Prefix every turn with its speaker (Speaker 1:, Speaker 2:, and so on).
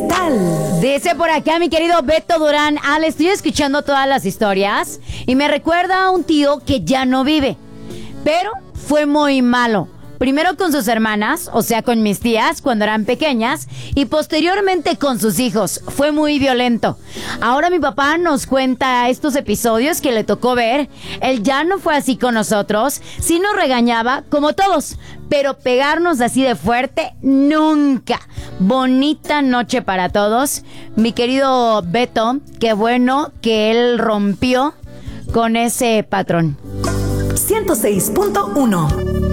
Speaker 1: Cristal.
Speaker 2: Dice por acá mi querido Beto Durán: Ale, estoy escuchando todas las historias y me recuerda a un tío que ya no vive, pero fue muy malo. Primero con sus hermanas, o sea, con mis tías cuando eran pequeñas, y posteriormente con sus hijos. Fue muy violento. Ahora mi papá nos cuenta estos episodios que le tocó ver. Él ya no fue así con nosotros. Sí nos regañaba, como todos, pero pegarnos así de fuerte, nunca. Bonita noche para todos. Mi querido Beto, qué bueno que él rompió con ese patrón.
Speaker 1: 106.1